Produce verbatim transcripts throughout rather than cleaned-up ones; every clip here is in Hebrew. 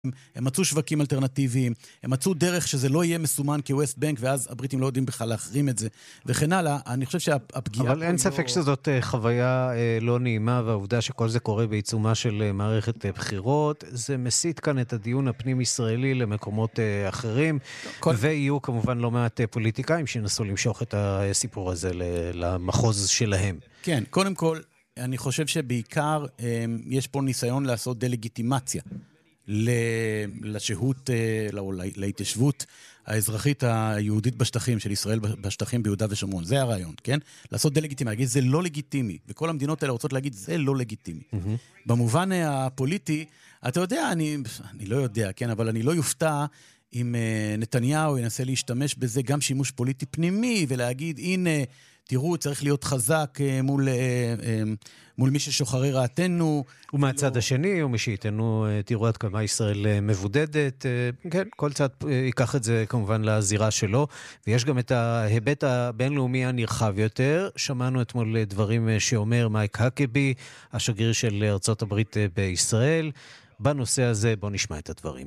הם מצאו שווקים אלטרנטיביים, הם מצאו דרך שזה לא יהיה מסומן כווסט בנק, ואז הבריטים לא יודעים בכלל להחרים את זה, וכן הלאה. אני חושב שהפגיעה... אבל אין ספק שזאת חוויה לא נעימה, והעובדה שכל זה קורה בעיצומה של מערכת בחירות, זה מסית כאן את הדיון הפנים-ישראלי למקומות אחרים, ויהיו כמובן לא מעט פוליטיקאים שינסו למשוך את הסיפור הזה למחוז שלהם. כן, קודם כל, אני חושב שבעיקר יש פה ניסיון לעשות דלגיטימציה לשהות, להתיישבות האזרחית היהודית בשטחים של ישראל, בשטחים ביהודה ושומרון. זה הרעיון, כן? לעשות דלגיטימי, להגיד זה לא לגיטימי, וכל המדינות האלה רוצות להגיד זה לא לגיטימי. במובן הפוליטי, אתה יודע, אני, אני לא יודע, כן? אבל אני לא יופתע אם נתניהו ינסה להשתמש בזה גם שימוש פוליטי פנימי, ולהגיד, הנה, תראו, צריך להיות חזק מול, מול מי ששוחרי רעתנו. ומהצד השני, ומי שאיתנו, תראו עד כמה ישראל מבודדת. כן, כל צד ייקח את זה כמובן לזירה שלו. ויש גם את ההיבט הבינלאומי הנרחב יותר. שמענו אתמול דברים שאומר מייק הקבי, השגריר של ארצות הברית בישראל. בנושא הזה בוא נשמע את הדברים.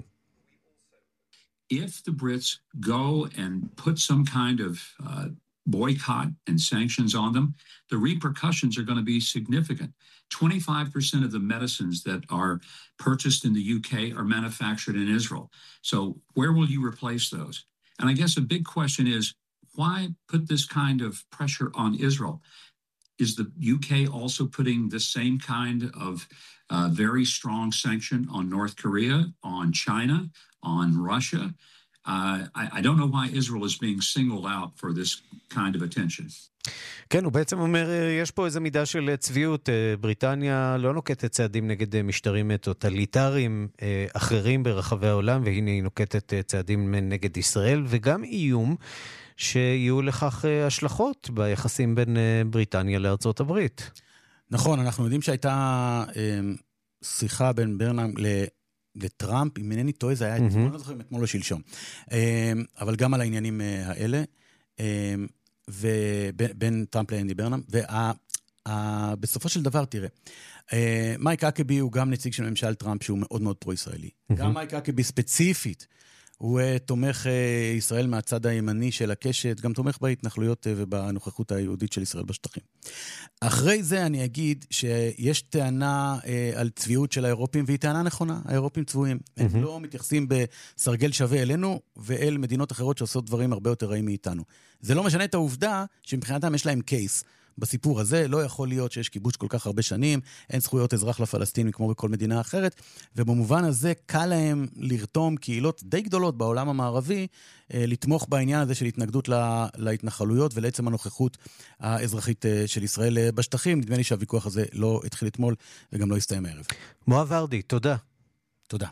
If the Brits go and put some kind of uh, boycott and sanctions on them, the repercussions are going to be significant. twenty-five percent of the medicines that are purchased in the U K are manufactured in Israel. So where will you replace those? And I guess a big question is, why put this kind of pressure on Israel? Is the U K also putting the same kind of uh, very strong sanction on North Korea, on China, on Russia? Uh, I, I don't know why Israel is being singled out for this kind of attention. כן, הוא בעצם אומר, יש פה איזו מידה של צביעות. בריטניה לא נוקטת צעדים נגד משטרים טוטליטריים אחרים ברחבי העולם, והנה היא נוקטת צעדים נגד ישראל, וגם איום שיהיו לכך השלכות ביחסים בין בריטניה לארצות הברית. נכון, אנחנו יודעים שהייתה שיחה בין ברנם לטראמפ, אם אינני טועה, זה היה אתמול, אני לא זוכר אם אתמול או שלשום. אבל גם על העניינים האלה, ובין טראמפ לאנדי ברנם, ובסופו של דבר, תראה, מייק הקבי הוא גם נציג של ממשל טראמפ, שהוא מאוד מאוד פרו-ישראלי. גם מייק הקבי ספציפית, הוא תומך ישראל מהצד הימני של הקשת, גם תומך בהתנחלויות ובנוכחות היהודית של ישראל בשטחים. אחרי זה אני אגיד שיש טענה על צביעות של האירופים, והיא טענה נכונה, האירופים צבועים. הם לא מתייחסים בסרגל שווה אלינו, ואל מדינות אחרות שעושות דברים הרבה יותר רעים מאיתנו. זה לא משנה את העובדה שמבחינתם יש להם קייס. בסיפור הזה לא יכול להיות שיש כיבוש כל כך הרבה שנים, אין זכויות אזרח לפלסטינים כמו בכל מדינה אחרת, ובמובן הזה קל להם לרתום קהילות די גדולות בעולם המערבי, לתמוך בעניין הזה של התנגדות להתנחלויות ולעצם הנוכחות האזרחית של ישראל בשטחים. נדמה לי שהוויכוח הזה לא התחיל אתמול וגם לא הסתיים הערב. מואב ורדי, תודה. תודה.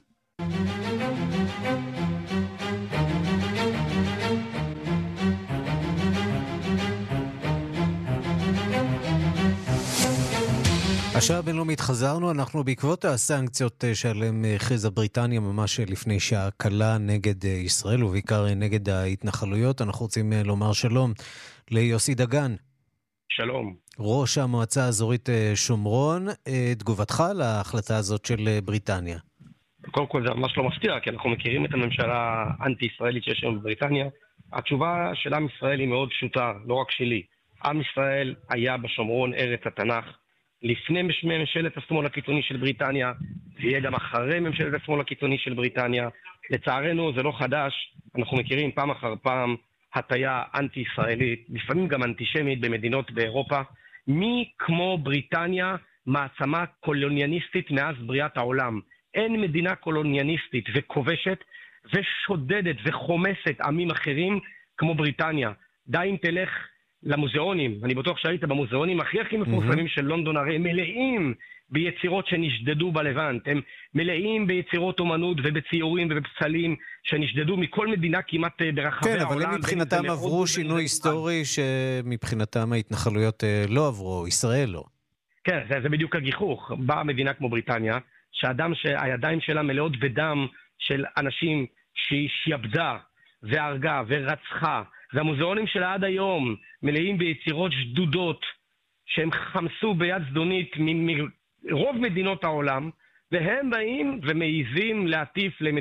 השעה הבינלאומית חזרנו, אנחנו בעקבות הסנקציות שעליהם הכריזה בריטניה ממש לפני שעה קלה נגד ישראל ובעיקר נגד ההתנחלויות. אנחנו רוצים לומר שלום ליוסי דגן. שלום. ראש המועצה האזורית שומרון, תגובתך להחלטה הזאת של בריטניה. קודם כל זה ממש לא מפתיע, כי אנחנו מכירים את הממשלה האנטי-ישראלית שיש היום בבריטניה. התשובה של עם ישראל היא מאוד פשוטה, לא רק שלי. עם ישראל היה בשומרון ארץ התנ"ך, לפני ממשלת השמאל הקיצוני של בריטניה, ויהיה גם אחרי ממשלת השמאל הקיצוני של בריטניה. לצערנו זה לא חדש, אנחנו מכירים פעם אחר פעם הטיה אנטי-ישראלית, לפעמים גם אנטישמית במדינות באירופה. מי כמו בריטניה מעצמה קולוניאליסטית מאז בריאת העולם? אין מדינה קולוניאליסטית וכובשת ושודדת וחומסת עמים אחרים כמו בריטניה. די אם תלך למוזיאונים, אני בטוח שהיית במוזיאונים הכי הכי מפורסמים של לונדון, הרי הם מלאים ביצירות שנשדדו בלבנט, הם מלאים ביצירות אומנות ובציורים ובפסלים שנשדדו מכל מדינה כמעט ברחבי העולם. כן, אבל הם מבחינתם עברו שינוי היסטורי שמבחינתם ההתנחלויות לא עברו, ישראל לא. כן, זה, זה בדיוק הגיחוך. באה מדינה כמו בריטניה, שהאדם שהידיים שלה מלאות בדם של אנשים שהיא שיבדה והרגה ורצחה, והמוזיאונים שלה עד היום מלאים ביצירות שדודות שהם חמסו ביד זדונית מרוב מדינות העולם, והם באים ומעיזים להטיף למדינת